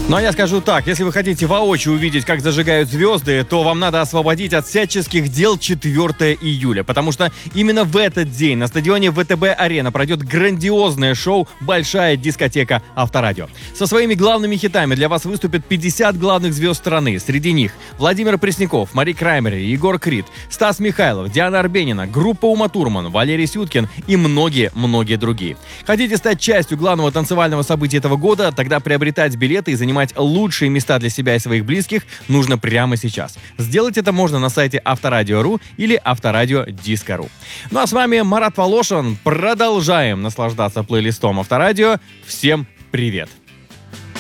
Ну а я скажу так, если вы хотите воочию увидеть, как зажигают звезды, то вам надо освободить от всяческих дел 4 июля, потому что именно в этот день на стадионе ВТБ-Арена пройдет грандиозное шоу «Большая дискотека Авторадио». Со своими главными хитами для вас выступят 50 главных звезд страны. Среди них Владимир Пресняков, Мари Краймбрери, Егор Крид, Стас Михайлов, Диана Арбенина, группа Ума Турман, Валерий Сюткин и многие-многие другие. Хотите стать частью главного танцевального события этого года? Тогда приобретать билеты и занимать лучшие места для себя и своих близких нужно прямо сейчас. Сделать это можно на сайте Авторадио.ру или Авторадио.Диско.ру. Ну а с вами Марат Волошин. Продолжаем наслаждаться плейлистом Авторадио. Всем привет!